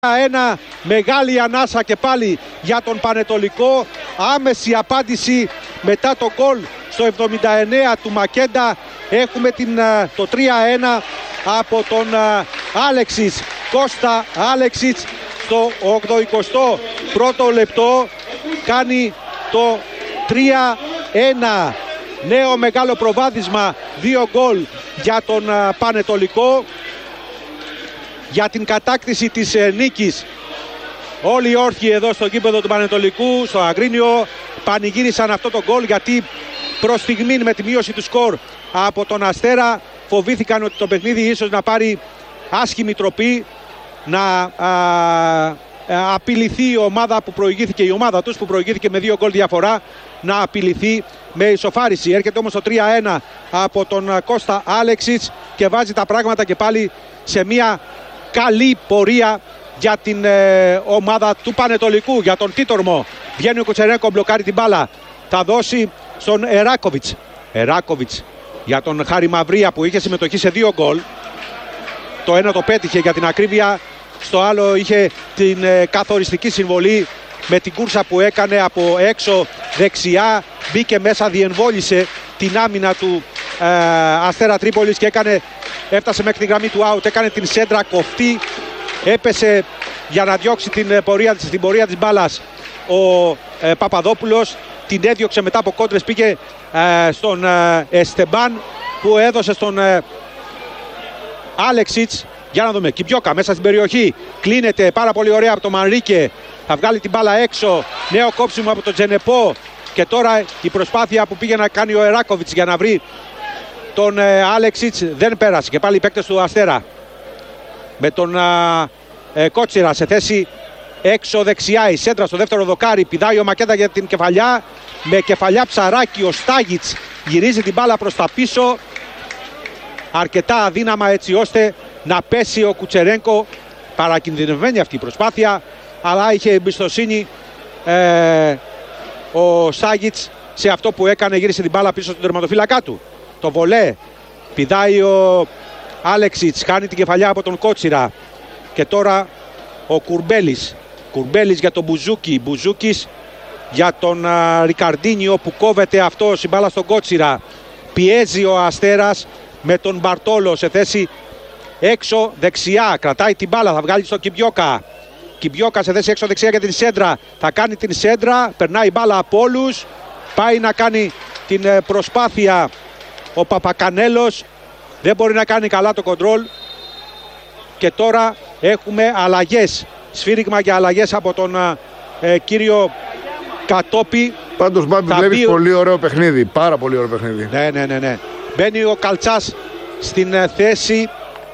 Ένα μεγάλη ανάσα και πάλι για τον Πανετολικό. Άμεση απάντηση μετά το γκολ στο 79 του Μακέντα. Έχουμε το 3-1 από τον Άλεξιτς, Κώστα Άλεξιτς, στο 81ο λεπτό κάνει το 3-1. Νέο μεγάλο προβάδισμα, 2 γκολ για τον Πανετολικό, για την κατάκτηση της νίκης. Όλοι οι όρθιοι εδώ στο γήπεδο του Πανετολικού, στο Αγρίνιο, πανηγύρισαν αυτό το γκολ, γιατί προς στιγμήν με τη μείωση του σκορ από τον Αστέρα φοβήθηκαν ότι το παιχνίδι ίσως να πάρει άσχημη τροπή, να απειληθεί η ομάδα που προηγήθηκε, η ομάδα τους που προηγήθηκε με 2 γκολ διαφορά, να απειληθεί με ισοφάριση. Έρχεται όμως το 3-1 από τον Κώστα Άλεξιτς και βάζει τα πράγματα και πάλι σε μια καλή πορεία για την ομάδα του Πανετολικού, για τον Τίτορμο. Βγαίνει ο Κουτσερένκο, μπλοκάρει την μπάλα, θα δώσει στον Εράκοβιτς. Εράκοβιτς για τον Χάρη Μαυρία που είχε συμμετοχή σε 2 γκολ. Το ένα το πέτυχε για την ακρίβεια, στο άλλο είχε την καθοριστική συμβολή με την κούρσα που έκανε από έξω δεξιά, μπήκε μέσα, διεμβόλησε την άμυνα του Αστέρα Τρίπολης και έφτασε μέχρι τη γραμμή του out, έκανε την σέντρα κοφτή, έπεσε για να διώξει την πορεία της μπάλας ο Παπαδόπουλος, την έδιωξε μετά από κόντρες, πήγε στον Εστεμπάν που έδωσε στον Άλεξιτς. Για να δούμε, Κιμπιόκα μέσα στην περιοχή, κλείνεται πάρα πολύ ωραία από τον Μανρίκε, θα βγάλει την μπάλα έξω, νέο κόψιμο από τον Τζενεπό και τώρα η προσπάθεια που πήγε να κάνει ο Εράκοβιτς για να βρει τον Άλεξιτς δεν πέρασε και πάλι οι παίκτες του Αστέρα με τον Κότσιρα σε θέση έξω δεξιά. Η σέντρα στο δεύτερο δοκάρι, πηδάει ο Μακέντα για την κεφαλιά, με κεφαλιά ψαράκι ο Στάγιτς γυρίζει την μπάλα προς τα πίσω, αρκετά αδύναμα έτσι ώστε να πέσει ο Κουτσερένκο. Παρακινδυνευμένη αυτή η προσπάθεια, αλλά είχε εμπιστοσύνη ο Στάγιτς σε αυτό που έκανε, γύρισε την μπάλα πίσω στον τερματοφύλακά του. Το βολέ, πηδάει ο Άλεξιτς, χάνει την κεφαλιά από τον Κότσιρα και τώρα ο Κουρμπέλης. Κουρμπέλης για τον Μπουζούκι, Μπουζούκης για τον Ρικαρντίνιο που κόβεται αυτός, η μπάλα στον Κότσιρα. Πιέζει ο Αστέρας με τον Μπαρτόλο σε θέση έξω δεξιά, κρατάει την μπάλα, θα βγάλει στο Κιμπιόκα. Κιμπιόκα σε θέση έξω δεξιά για την σέντρα, θα κάνει την σέντρα, περνάει η μπάλα από όλους, πάει να κάνει την προσπάθεια ο Παπακανέλος, δεν μπορεί να κάνει καλά το κοντρόλ και τώρα έχουμε αλλαγές, σφύριγμα για αλλαγές από τον κύριο Κατόπη. Πάντως Μπάμπη βλέπεις πολύ ωραίο παιχνίδι, πάρα πολύ ωραίο παιχνίδι. Ναι. Μπαίνει ο Καλτσάς στην θέση.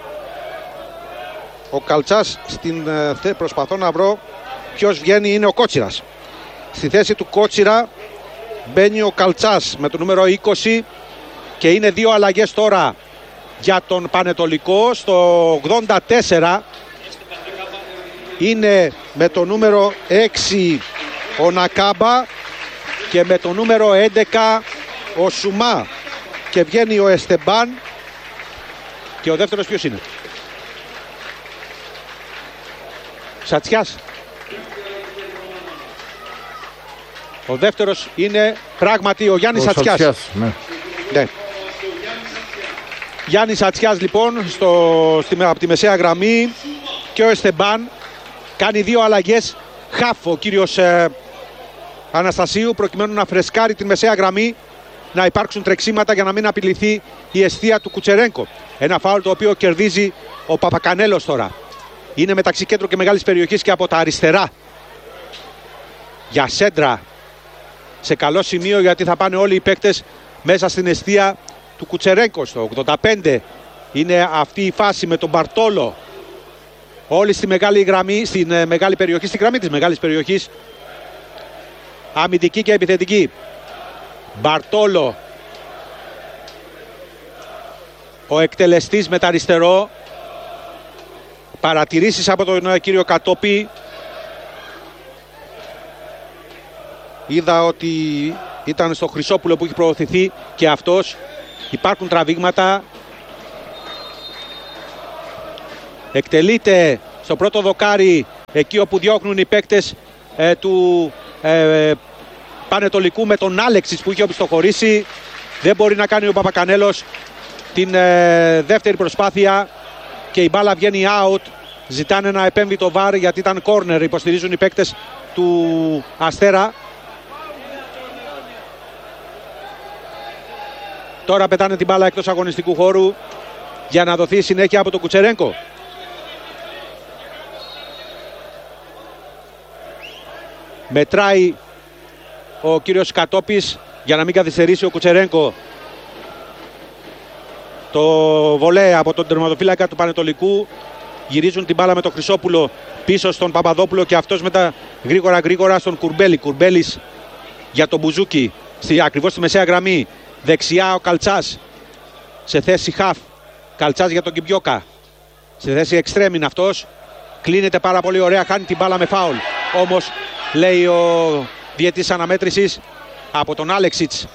Ο Καλτσάς προσπαθώ να βρω ποιος βγαίνει, είναι ο Κότσιρας. Στη θέση του Κότσιρα μπαίνει ο Καλτσάς με το νούμερο 20 και είναι 2 αλλαγές τώρα για τον Πανετολικό. Στο 84 είναι με το νούμερο 6 ο Νακάμπα και με το νούμερο 11 ο Σουμά και βγαίνει ο Εστεμπάν και ο δεύτερος ποιος είναι? Σατσιάς. Ο δεύτερος είναι πράγματι ο Γιάννης Σατσιάς. Ναι. Γιάννης Σατσιάς λοιπόν από τη μεσαία γραμμή και ο Εστεμπάν κάνει 2 αλλαγές χαφ ο κύριος Αναστασίου προκειμένου να φρεσκάρει τη μεσαία γραμμή, να υπάρξουν τρεξίματα για να μην απειληθεί η εστία του Κουτσερένκο. Ένα φάουλ το οποίο κερδίζει ο Παπακανέλος τώρα. Είναι μεταξύ κέντρου και μεγάλης περιοχής και από τα αριστερά. Για σέντρα σε καλό σημείο, γιατί θα πάνε όλοι οι παίκτες μέσα στην εστία του Κουτσερένκο. Στο 85 είναι αυτή η φάση με τον Μπαρτόλο. Όλοι στη μεγάλη γραμμή, στην μεγάλη περιοχή, στη γραμμή της μεγάλης περιοχής. Αμυντική και επιθετική. Μπαρτόλο. Ο εκτελεστής με τα αριστερό. Παρατηρήσεις από τον κύριο Κατόπη. Είδα ότι ήταν στο Χρυσόπουλο που έχει προωθηθεί και αυτός. Υπάρχουν τραβήγματα. Εκτελείται στο πρώτο δοκάρι εκεί όπου διώχνουν οι παίκτες του Πανετολικού με τον Άλεξιτς που είχε οπισθοχωρήσει. Δεν μπορεί να κάνει ο Παπακανέλος την δεύτερη προσπάθεια και η μπάλα βγαίνει out. Ζητάνε να επέμβει το VAR γιατί ήταν corner, υποστηρίζουν οι παίκτες του Αστέρα. Τώρα πετάνε την μπάλα εκτός αγωνιστικού χώρου για να δοθεί συνέχεια από τον Κουτσερένκο. Μετράει ο κύριος Κατόπης για να μην καθυστερήσει ο Κουτσερένκο το βολέ από τον τερματοφύλακα του Πανετολικού. Γυρίζουν την μπάλα με τον Χρυσόπουλο πίσω στον Παπαδόπουλο και αυτός μετά γρήγορα στον Κουρμπέλη. Κουρμπέλης για τον Μπουζούκι ακριβώς στη μεσαία γραμμή. Δεξιά ο Καλτσάς σε θέση χαφ. Καλτσάς για τον Κιμπιόκα σε θέση εξτρέμ είναι αυτός. Κλείνεται πάρα πολύ ωραία, χάνει την μπάλα με φάουλ. Όμως λέει ο διαιτής αναμέτρησης από τον Άλεξιτς.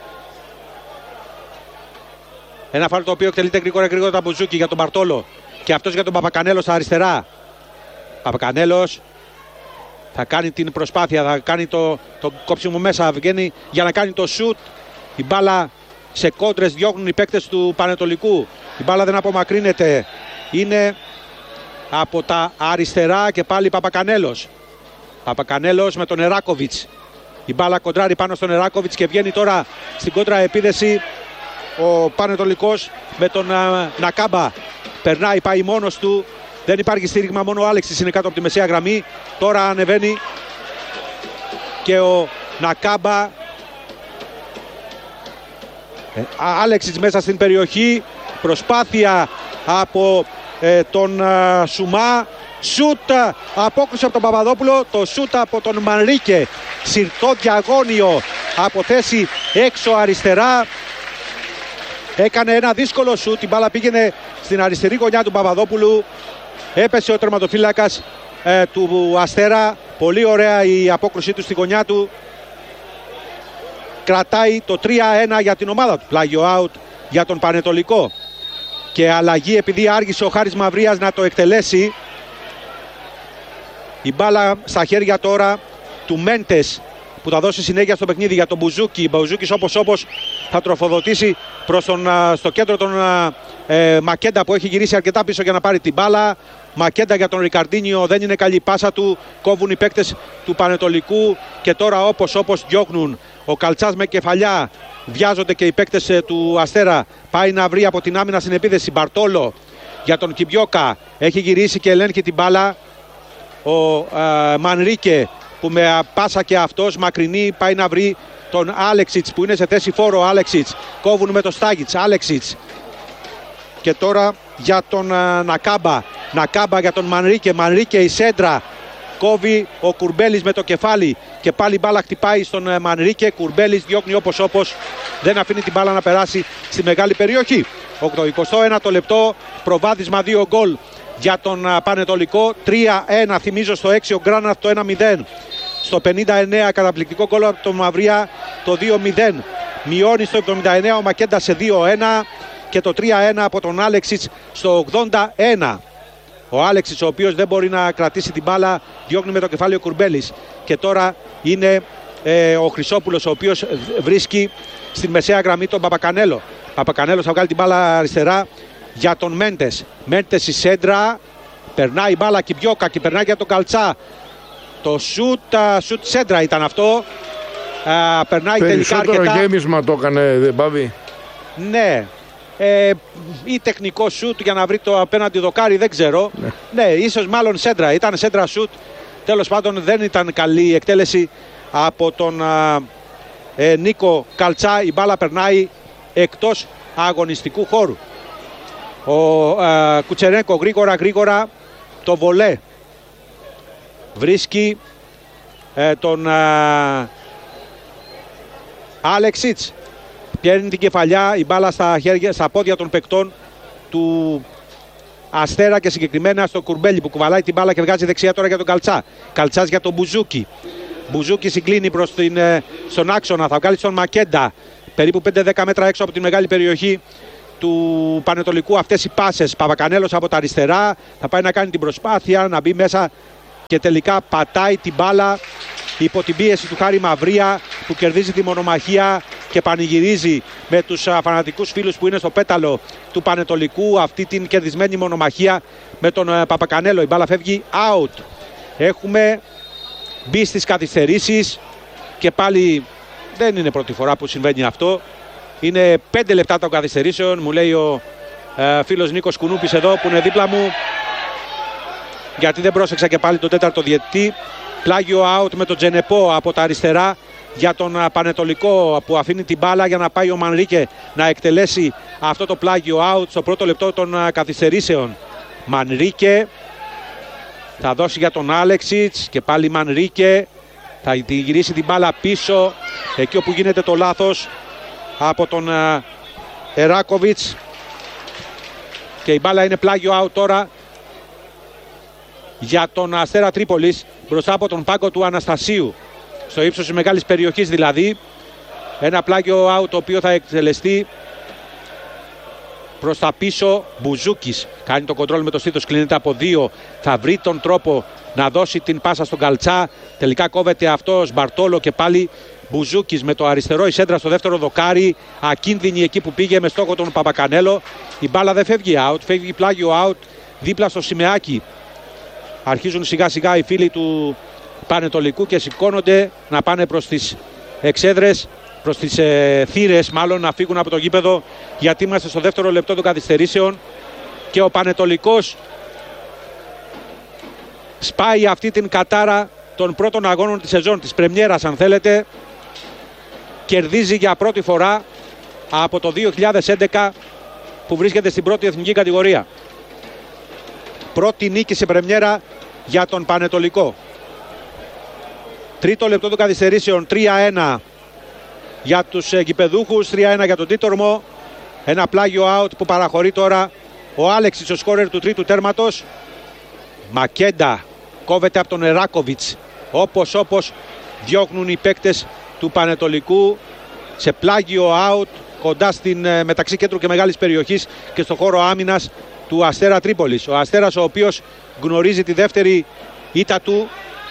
Ένα φάουλ το οποίο εκτελείται γρήγορα τα Μπουζούκι για τον Μπαρτόλο. Και αυτός για τον Παπακανέλο στα αριστερά. Παπακανέλος θα κάνει την προσπάθεια, θα κάνει το κόψιμο μέσα, βγαίνει για να κάνει το σουτ. Η μπάλα σε κόντρες διώχνουν οι παίκτες του Πανετολικού. Η μπάλα δεν απομακρύνεται. Είναι από τα αριστερά και πάλι Παπακανέλος. Παπακανέλος με τον Εράκοβιτς. Η μπάλα κοντράρει πάνω στον Εράκοβιτς και βγαίνει τώρα στην κόντρα επίδεση ο Πανετολικός με τον Νακάμπα. Περνάει, πάει μόνος του. Δεν υπάρχει στήριγμα, μόνο ο Άλεξης είναι κάτω από τη μεσαία γραμμή. Τώρα ανεβαίνει και ο Νακάμπα. Άλεξης μέσα στην περιοχή. Προσπάθεια από τον Σουμά. Σούτ, απόκριση από τον Παπαδόπουλο. Το σούτ από τον Μανρίκε. Συρτό διαγώνιο από θέση έξω αριστερά. Έκανε ένα δύσκολο σούτ. Η μπάλα πήγαινε στην αριστερή γωνιά του Παπαδόπουλου. Έπεσε ο τερματοφύλακας του Αστέρα. Πολύ ωραία η απόκρισή του στη γωνιά του. Κρατάει το 3-1 για την ομάδα του. Πλάγιο out για τον Πανετολικό. Και αλλαγή επειδή άργησε ο Χάρης Μαυρίας να το εκτελέσει. Η μπάλα στα χέρια τώρα του Μέντες που θα δώσει συνέχεια στο παιχνίδι για τον Μπουζούκι. Μπουζούκης όπως θα τροφοδοτήσει στο κέντρο τον Μακέντα που έχει γυρίσει αρκετά πίσω για να πάρει την μπάλα. Μακέντα για τον Ρικαρντίνιο, δεν είναι καλή πάσα του. Κόβουν οι παίκτες του Πανετολικού και τώρα όπως διώχνουν. Ο Καλτσάς με κεφαλιά. Βιάζονται και οι παίκτες του Αστέρα. Πάει να βρει από την άμυνα στην επίδεση. Μπαρτόλο για τον Κιμπιόκα. Έχει γυρίσει και ελέγχει την μπάλα. Ο Μανρίκε που με πάσα και αυτός μακρινή πάει να βρει τον Άλεξιτς που είναι σε θέση φόρο. Άλεξιτς κόβουν με το Στάγιτς. Άλεξιτς και τώρα για τον Νακάμπα. Νακάμπα για τον Μανρίκε. Μανρίκε η σέντρα. Κόβει ο Κουρμπέλης με το κεφάλι και πάλι μπάλα χτυπάει στον Μανρίκε. Κουρμπέλης διώχνει όπως δεν αφήνει την μπάλα να περάσει στη μεγάλη περιοχή. Το 21ο λεπτό, προβάδισμα 2 γκολ για τον Πανετολικό. 3-1, θυμίζω στο 6 ο Γκράνατ το 1-0. Στο 59 καταπληκτικό γκολ από τον Μαυρία το 2-0. Μειώνει στο 79 ο Μακέντα σε 2-1 και το 3-1 από τον Άλεξιτς στο 81. Ο Άλεξιτς ο οποίος δεν μπορεί να κρατήσει την μπάλα, διώχνει με το κεφάλι ο Κουρμπέλης. Και τώρα είναι ο Χρυσόπουλος ο οποίος βρίσκει στην μεσαία γραμμή τον Παπακανέλο. Παπακανέλος θα βγάλει την μπάλα αριστερά για τον Μέντες. Μέντες η σέντρα. Περνάει η μπάλα Κιμπιόκα και περνάει για τον Καλτσά. Το σουτ σέντρα ήταν αυτό. Περνάει τελικά αρκετά. Περισσότερο γέμισμα το έκανε, δεν πάβει. Ναι. Ή τεχνικό σουτ για να βρει το απέναντι δοκάρι, δεν ξέρω. Ναι, ίσως μάλλον σέντρα. Ήταν σέντρα σουτ. Τέλος πάντων δεν ήταν καλή η εκτέλεση από τον Νίκο Καλτσά. Η μπάλα περνάει εκτός αγωνιστικού χώρου. Ο Κουτσερένκο γρήγορα το βολέ βρίσκει τον Άλεξιτς. Πιέρνει την κεφαλιά, η μπάλα στα πόδια των παικτών του Αστέρα και συγκεκριμένα στον Κουρμπέλη που κουβαλάει την μπάλα και βγάζει δεξιά τώρα για τον Καλτσά. Καλτσάς για τον Μπουζούκι. Μπουζούκι συγκλίνει προς στον άξονα, θα βγάλει στον Μακέντα. Περίπου 5-10 μέτρα έξω από τη μεγάλη περιοχή του Πανετολικού αυτές οι πάσες. Παπακανέλος από τα αριστερά θα πάει να κάνει την προσπάθεια να μπει μέσα και τελικά πατάει την μπάλα υπό την πίεση του Χάρη Μαυρία, που κερδίζει τη μονομαχία και πανηγυρίζει με τους φανατικούς φίλους που είναι στο πέταλο του Πανετολικού αυτή την κερδισμένη μονομαχία με τον Παπακανέλο. Η μπάλα φεύγει out. Έχουμε μπει στις καθυστερήσεις και πάλι δεν είναι πρώτη φορά που συμβαίνει αυτό. Είναι 5 λεπτά των καθυστερήσεων, μου λέει ο φίλος Νίκος Κουνούπης εδώ που είναι δίπλα μου, γιατί δεν πρόσεξα και πάλι τον τέταρτο διαιτητή. Πλάγιο out με τον Τζενεπό από τα αριστερά για τον Πανετολικό, που αφήνει την μπάλα για να πάει ο Μανρίκε να εκτελέσει αυτό το πλάγιο out στο πρώτο λεπτό των καθυστερήσεων. Μανρίκε θα δώσει για τον Άλεξιτς και πάλι Μανρίκε θα γυρίσει την μπάλα πίσω εκεί όπου γίνεται το λάθος από τον Εράκοβιτς και η μπάλα είναι πλάγιο out τώρα για τον Αστέρα Τρίπολης μπροστά από τον πάγκο του Αναστασίου, στο ύψος της μεγάλης περιοχής δηλαδή. Ένα πλάγιο out το οποίο θα εκτελεστεί προς τα πίσω. Μπουζούκης κάνει το κοντρόλ με το στήθος, κλείνεται από 2, θα βρει τον τρόπο να δώσει την πάσα στον Καλτσά, τελικά κόβεται αυτός. Μπαρτόλο και πάλι Μπουζούκης με το αριστερό, η σέντρα στο δεύτερο δοκάρι, ακίνδυνη εκεί που πήγε με στόχο τον Παπακανέλο. Η μπάλα δεν φεύγει out, φεύγει πλάγιο out δίπλα στο Σιμεάκι. Αρχίζουν σιγά σιγά οι φίλοι του Πανετολικού και σηκώνονται να πάνε προς τις εξέδρες, προς τις θύρες μάλλον, να φύγουν από το γήπεδο, γιατί είμαστε στο δεύτερο λεπτό των καθυστερήσεων και ο Πανετολικός σπάει αυτή την κατάρα των πρώτων αγώνων της σεζόν, της πρεμιέρας αν θέλετε. Κερδίζει για πρώτη φορά από το 2011 που βρίσκεται στην πρώτη εθνική κατηγορία. Πρώτη νίκη σε πρεμιέρα για τον Πανετολικό. Τρίτο λεπτό των καθυστερήσεων, 3-1 για τους γηπεδούχους, 3-1 για τον Τίτορμο. Ένα πλάγιο out που παραχωρεί τώρα ο Άλεξης, ο σκόρερ του τρίτου τέρματος. Μακέντα κόβεται από τον Εράκοβιτς, όπως διώχνουν οι παίκτες του Πανετολικού σε πλάγιο out κοντά στην μεταξύ κέντρου και μεγάλης περιοχής και στο χώρο άμυνας του Αστέρα Τρίπολης. Ο Αστέρας ο οποίος γνωρίζει τη δεύτερη ήττα του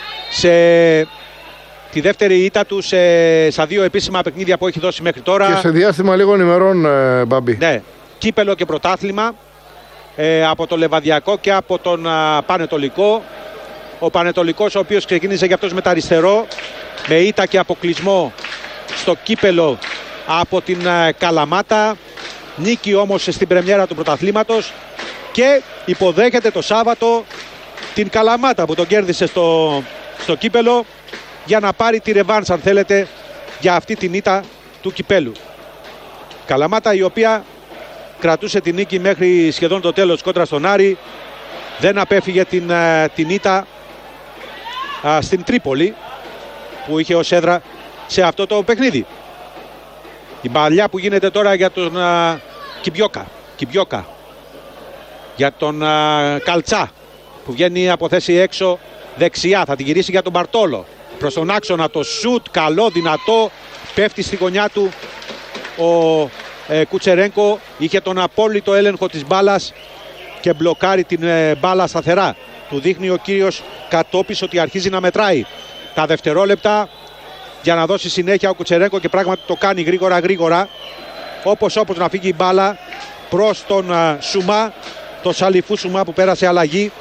στα 2 επίσημα παιχνίδια που έχει δώσει μέχρι τώρα. Και σε διάστημα λίγων ημερών, Μπάμπη. Ναι, κύπελο και πρωτάθλημα από το Λεβαδιακό και από τον Πανετολικό. Ο Πανετολικός ο οποίος ξεκίνησε και αυτός με τα αριστερό, με ήττα και αποκλεισμό στο κύπελο από την Καλαμάτα. Νίκη όμως στην πρεμιέρα του πρωταθλήματος και υποδέχεται το Σάββατο την Καλαμάτα που τον κέρδισε στο κύπελο, για να πάρει τη ρεβάνς αν θέλετε για αυτή την ήττα του κυπέλου. Καλαμάτα η οποία κρατούσε την νίκη μέχρι σχεδόν το τέλος κόντρα στον Άρη, δεν απέφυγε την ήττα στην Τρίπολη που είχε ως έδρα σε αυτό το παιχνίδι. Η μπαλιά που γίνεται τώρα για τον Κιμπιόκα, για τον Καλτσά που βγαίνει από θέση έξω δεξιά, θα την γυρίσει για τον Μπαρτόλο προς τον άξονα, το σουτ καλό, δυνατό, πέφτει στη γωνιά του ο Κουτσερένκο, είχε τον απόλυτο έλεγχο της μπάλας και μπλοκάρει την μπάλα σταθερά. Του δείχνει ο κύριος Κατόπης ότι αρχίζει να μετράει τα δευτερόλεπτα για να δώσει συνέχεια ο Κουτσερένκο και πράγματι το κάνει γρήγορα, όπως να φύγει η μπάλα προς τον Σουμά, το Σαλιφού Σουμά που πέρασε αλλαγή.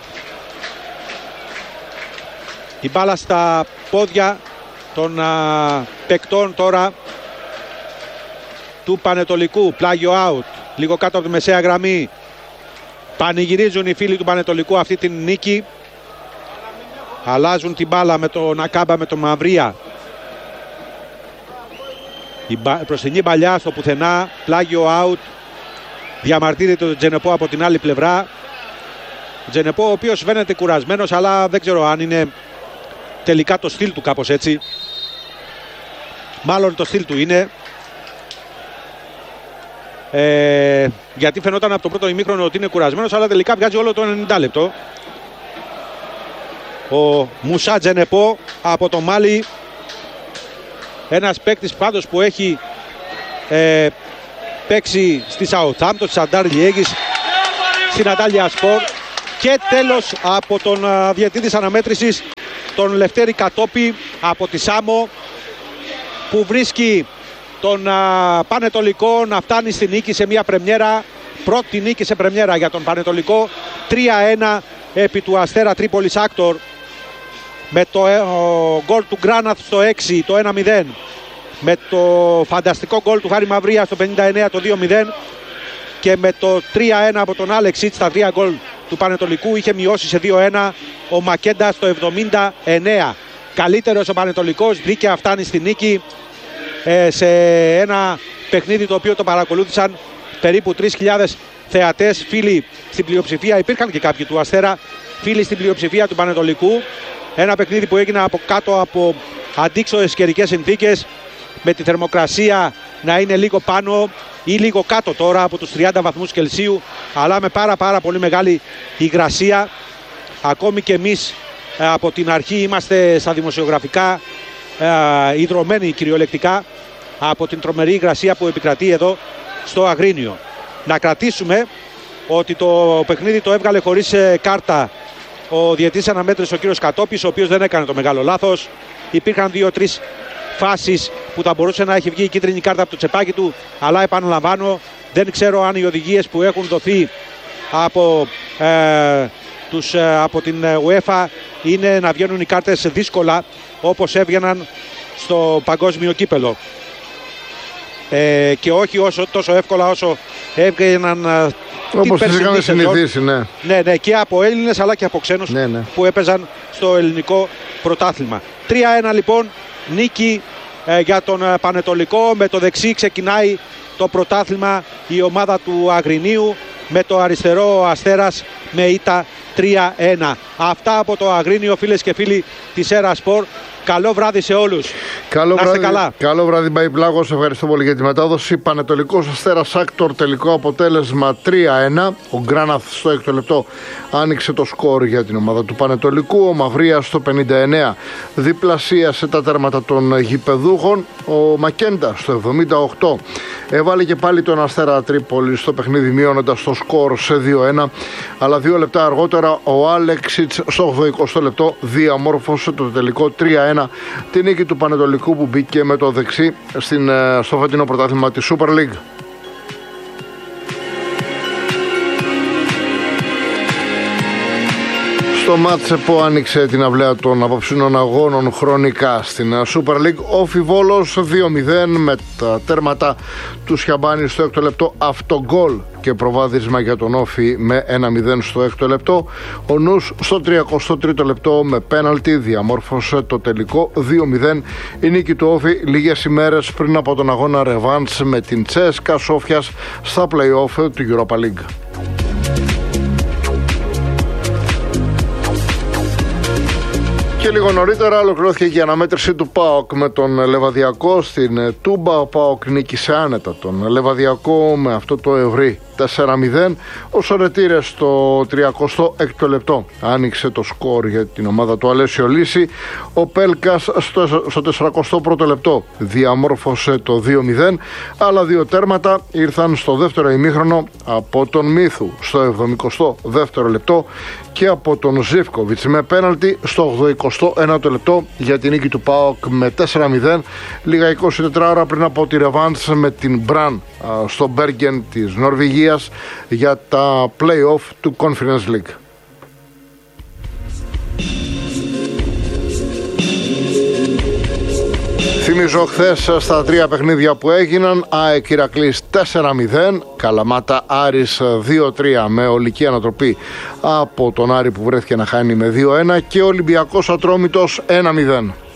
Η μπάλα στα πόδια των παικτών τώρα του Πανετολικού. Πλάγιο out, λίγο κάτω από τη μεσαία γραμμή. Πανηγυρίζουν οι φίλοι του Πανετολικού αυτή την νίκη. Αλλάζουν την μπάλα με τον Ακάμπα, με τον Μαυρία. Η μπροστινή παλιά στο πουθενά, πλάγιο out. Διαμαρτύρεται τον Τζενεπό από την άλλη πλευρά. Ο Τζενεπό ο οποίος φαίνεται κουρασμένος, αλλά δεν ξέρω αν είναι τελικά το στυλ του κάπως έτσι. Μάλλον το στυλ του είναι. Γιατί φαινόταν από το πρώτο ημίχρονο ότι είναι κουρασμένος, αλλά τελικά βγάζει όλο το 90 λεπτό. Ο Μουσά Τζενεπό από το Μάλι. Ένας παίκτης πάντως που έχει παίξει στη Southampton, στη Σαντάρ Λιέγης, στην Αντάλια Σπορ. Και τέλος από τον διαιτητή της αναμέτρησης, τον Λευτέρη Κατόπη από τη Σάμο, που βρίσκει τον Πανετολικό να φτάνει στη νίκη σε μια πρεμιέρα, πρώτη νίκη σε πρεμιέρα για τον Πανετολικό, 3-1 επί του Αστέρα Τρίπολης Άκτορ, με το γκολ του Γκράναθ στο 6, το 1-0, με το φανταστικό γκολ του Χάρη Μαυρία στο 59, το 2-0, και με το 3-1 από τον Άλεξιτς, τα 3 γκολ του Πανετολικού. Είχε μειώσει σε 2-1 ο Μακέντα στο 79. Καλύτερος ο Πανετολικός, δίκαια φτάνει στη νίκη σε ένα παιχνίδι το οποίο το παρακολούθησαν περίπου 3.000 θεατές, φίλοι στην πλειοψηφία, υπήρχαν και κάποιοι του Αστέρα, φίλοι στην πλειοψηφία του Πανετολικού. Ένα παιχνίδι που έγινε από κάτω από αντίξωες καιρικές συνθήκες, με τη θερμοκρασία να είναι λίγο πάνω ή λίγο κάτω τώρα από τους 30 βαθμούς Κελσίου, αλλά με πάρα πολύ μεγάλη υγρασία. Ακόμη και εμείς από την αρχή είμαστε στα δημοσιογραφικά ιδρωμένοι κυριολεκτικά από την τρομερή υγρασία που επικρατεί εδώ στο Αγρίνιο. Να κρατήσουμε ότι το παιχνίδι το έβγαλε χωρίς κάρτα ο διαιτητής αναμέτρησης, ο κύριος Κατόπης, ο οποίος δεν έκανε το μεγάλο λάθος. Υπήρχαν 2-3 φάσεις που θα μπορούσε να έχει βγει η κίτρινη κάρτα από το τσεπάκι του, αλλά επαναλαμβάνω, δεν ξέρω αν οι οδηγίες που έχουν δοθεί από την UEFA είναι να βγαίνουν οι κάρτες δύσκολα όπως έβγαιναν στο παγκόσμιο κύπελο, και όχι τόσο εύκολα όσο έβγαιναν όπως τις είχαμε συνηθίσει, ναι, και από Έλληνες αλλά και από ξένους που έπαιζαν στο ελληνικό πρωτάθλημα. 3-1 λοιπόν νίκη για τον Πανετολικό. Με το δεξί ξεκινάει το πρωτάθλημα η ομάδα του Αγρινίου, με το αριστερό Αστέρας με ήττα 3-1. Αυτά από το Αγρίνιο, φίλες και φίλοι της Έρα Σπορ. Καλό βράδυ σε όλους. Καλό βράδυ, Μπαϊπλάγος. Ευχαριστώ πολύ για τη μετάδοση. Πανετολικός Αστέρας Άκτορ, τελικό αποτέλεσμα 3-1. Ο Γκράναθ στο 6ο λεπτό άνοιξε το σκορ για την ομάδα του Πανετολικού. Ο Μαυρίας στο 59 διπλασίασε τα τέρματα των γηπεδούχων. Ο Μακέντα στο 78 έβαλε και πάλι τον Αστέρα Τρίπολη στο παιχνίδι, μειώνοντας το σκορ σε 2-1. Αλλά 2 λεπτά αργότερα ο Άλεξιτς στο 80 λεπτό διαμόρφωσε το τελικό 3-1. Τη νίκη του Πανετολικού, που μπήκε με το δεξί στο φετινό πρωτάθλημα της Super League. Στο μάτς που άνοιξε την αυλαία των απόψινων αγώνων χρονικά στην Super League, ο Φιβόλος 2-0 με τα τέρματα του Σιαμπάνη στο 6ο λεπτό, αυτογκόλ και προβάδισμα για τον Όφη με 1-0 στο 6ο λεπτό. Ο Νους στο 33ο λεπτό με πέναλτι διαμόρφωσε το τελικό 2-0. Η νίκη του Όφη λίγες ημέρες πριν από τον αγώνα ρεβάνς με την Τσέσκα Σόφιας στα play-off του Europa League. Και λίγο νωρίτερα ολοκληρώθηκε και η αναμέτρηση του ΠΑΟΚ με τον Λεβαδιακό στην Τούμπα. Ο ΠΑΟΚ νίκησε άνετα τον Λεβαδιακό με αυτό το ευρύ 4-0. Ο Σορετήρες στο 36ο λεπτό άνοιξε το σκορ για την ομάδα του Αλέσιο Λύση. Ο Πέλκας στο 41ο λεπτό διαμόρφωσε το 2-0. Άλλα 2 τέρματα ήρθαν στο δεύτερο ημίχρονο από τον Μύθου στο 72ο λεπτό και από τον Ζίβκοβιτς με πέναλτι στο 81ο λεπτό για την νίκη του ΠΑΟΚ με 4-0. Λίγα 24 ώρα πριν από τη ρεβάνς με την Μπραν στο Μπέργεν της Νορβηγίας για τα play-off του Conference League. Θυμίζω χθες στα 3 παιχνίδια που έγιναν: ΑΕΚ Ηρακλής 4-0, Καλαμάτα Άρης 2-3 με ολική ανατροπή από τον Άρη που βρέθηκε να χάνει με 2-1 και Ολυμπιακός Ατρόμητος 1-0.